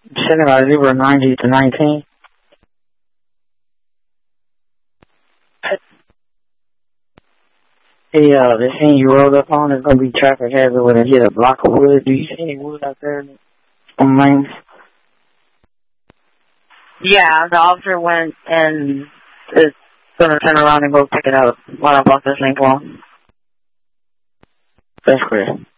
Setting by 090 to 19. Hey, the scene you rolled up on is going to be traffic hazard when it hit a block of wood. Do you see any wood out there on lanes? Yeah, the officer went and is going to turn around and go pick it up while I block this lane for him. That's correct.